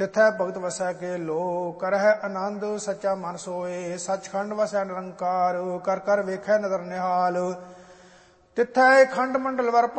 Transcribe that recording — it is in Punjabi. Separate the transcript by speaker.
Speaker 1: ਤਿਥੈ ਭਗਤ ਵਸੈ ਕੇ ਲੋ, ਕਰਹਿ ਆਨੰਦ ਸੱਚਾ ਮਨ ਸੋਏ। ਸੱਚਖੰਡ ਵਸੈ ਨਿਰੰਕਾਰ, ਕਰ ਕਰ ਵੇਖੈ ਨਦਰ ਨਿਹਾਲ। ਤਿਥੈ ਖੰਡ ਮੰਡਲ ਵਰ